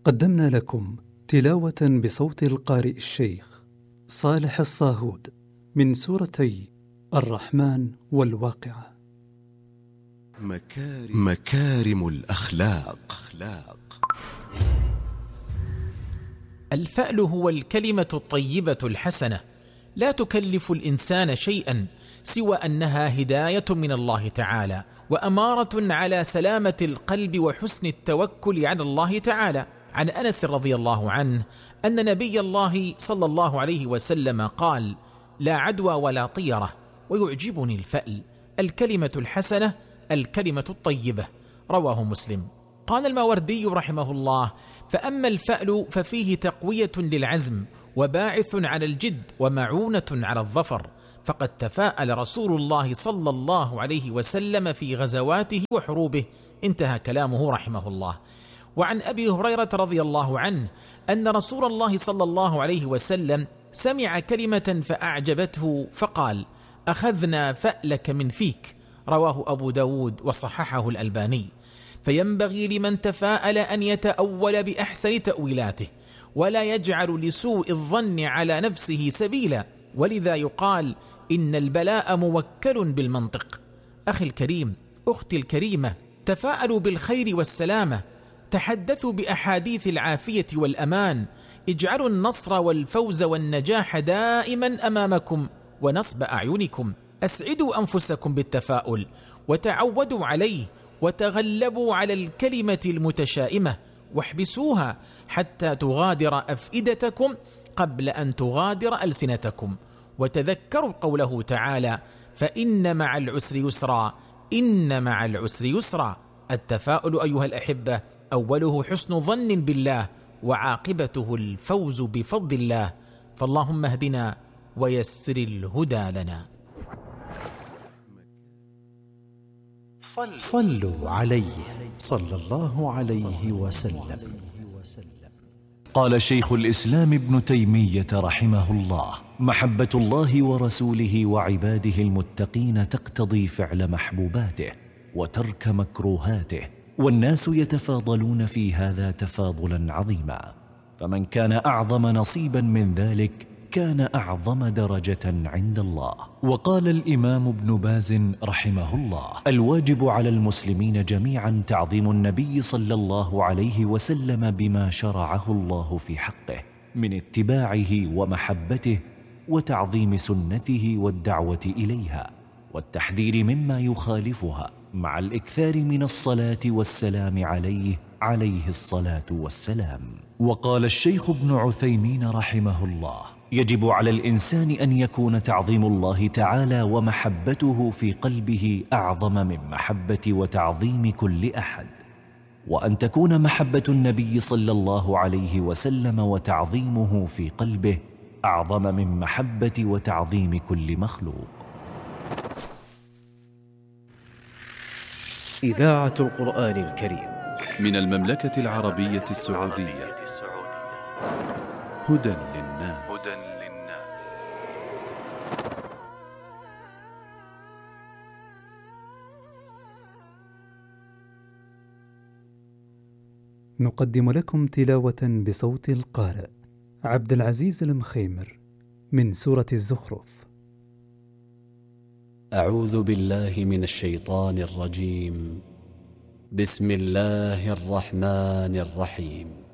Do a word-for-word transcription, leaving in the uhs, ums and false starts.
قدمنا لكم تلاوة بصوت القارئ الشيخ صالح الصاهود من سورتي الرحمن والواقعة. مكارم, مكارم الأخلاق. الفأل هو الكلمة الطيبة الحسنة، لا تكلف الإنسان شيئا سوى أنها هداية من الله تعالى، وأمارة على سلامة القلب وحسن التوكل على الله تعالى. عن أنس رضي الله عنه أن نبي الله صلى الله عليه وسلم قال: لا عدوى ولا طيرة، ويعجبني الفأل، الكلمة الحسنة، الكلمة الطيبة. رواه مسلم. قال الماوردي رحمه الله: فأما الفأل ففيه تقوية للعزم، وباعث على الجد، ومعونة على الظفر، فقد تفاءل رسول الله صلى الله عليه وسلم في غزواته وحروبه. انتهى كلامه رحمه الله. وعن أبي هريرة رضي الله عنه أن رسول الله صلى الله عليه وسلم سمع كلمة فأعجبته فقال: أخذنا فألك من فيك. رواه أبو داود وصححه الألباني. فينبغي لمن تفاءل أن يتأول بأحسن تأويلاته، ولا يجعل لسوء الظن على نفسه سبيلا، ولذا يقال: إن البلاء موكل بالمنطق. أخي الكريم، أختي الكريمة، تفاءلوا بالخير والسلامة، تحدثوا بأحاديث العافية والأمان، اجعلوا النصر والفوز والنجاح دائما أمامكم ونصب أعينكم. أسعدوا أنفسكم بالتفاؤل، وتعودوا عليه، وتغلبوا على الكلمة المتشائمة، واحبسوها حتى تغادر أفئدتكم قبل أن تغادر ألسنتكم. وتذكروا قوله تعالى: فإن مع العسر يسرا، إن مع العسر يسرا. التفاؤل أيها الأحبة أوله حسن ظن بالله، وعاقبته الفوز بفضل الله. فاللهم اهدنا ويسر الهدى لنا. صلوا عليه صلى الله عليه وسلم. قال شيخ الإسلام ابن تيمية رحمه الله: محبة الله ورسوله وعباده المتقين تقتضي فعل محبوباته وترك مكروهاته، والناس يتفاضلون في هذا تفاضلا عظيما، فمن كان أعظم نصيبا من ذلك كان أعظم درجة عند الله. وقال الإمام ابن باز رحمه الله: الواجب على المسلمين جميعا تعظيم النبي صلى الله عليه وسلم بما شرعه الله في حقه من اتباعه ومحبته، وتعظيم سنته والدعوة إليها، والتحذير مما يخالفها، مع الإكثار من الصلاة والسلام عليه عليه الصلاة والسلام. وقال الشيخ ابن عثيمين رحمه الله: يجب على الإنسان أن يكون تعظيم الله تعالى ومحبته في قلبه أعظم من محبة وتعظيم كل أحد، وأن تكون محبة النبي صلى الله عليه وسلم وتعظيمه في قلبه أعظم من محبة وتعظيم كل مخلوق. إذاعة القرآن الكريم من المملكة العربية السعودية. هدى للناس. نقدم لكم تلاوة بصوت القارئ عبد العزيز المخيمر من سورة الزخرف. أعوذ بالله من الشيطان الرجيم. بسم الله الرحمن الرحيم.